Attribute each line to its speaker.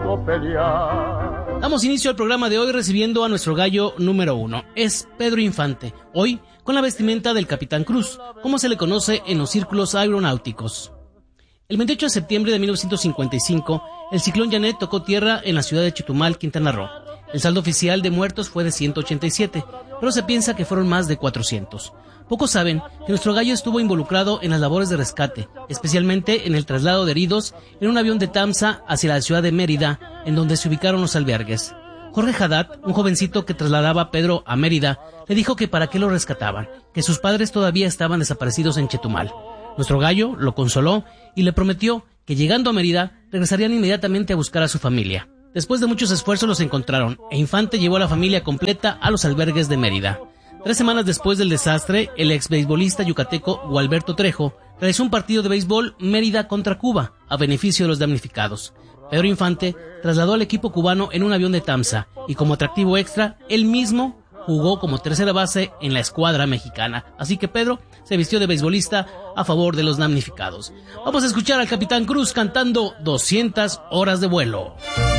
Speaker 1: contigo pelear.
Speaker 2: Damos inicio al programa de hoy recibiendo a nuestro gallo número 1. Es Pedro Infante, hoy con la vestimenta del Capitán Cruz, como se le conoce en los círculos aeronáuticos. El 28 de septiembre de 1955, el ciclón Janet tocó tierra en la ciudad de Chetumal, Quintana Roo. El saldo oficial de muertos fue de 187, pero se piensa que fueron más de 400. Pocos saben que nuestro gallo estuvo involucrado en las labores de rescate, especialmente en el traslado de heridos en un avión de Tamsa hacia la ciudad de Mérida, en donde se ubicaron los albergues. Jorge Haddad, un jovencito que trasladaba a Pedro a Mérida, le dijo que para qué lo rescataban, que sus padres todavía estaban desaparecidos en Chetumal. Nuestro gallo lo consoló y le prometió que llegando a Mérida regresarían inmediatamente a buscar a su familia. Después de muchos esfuerzos los encontraron e Infante llevó a la familia completa a los albergues de Mérida. 3 semanas después del desastre, el ex beisbolista yucateco Gualberto Trejo realizó un partido de béisbol Mérida contra Cuba a beneficio de los damnificados. Pedro Infante trasladó al equipo cubano en un avión de Tamsa y como atractivo extra, él mismo jugó como tercera base en la escuadra mexicana. Así que Pedro se vistió de beisbolista a favor de los damnificados. Vamos a escuchar al Capitán Cruz cantando 200 horas de vuelo.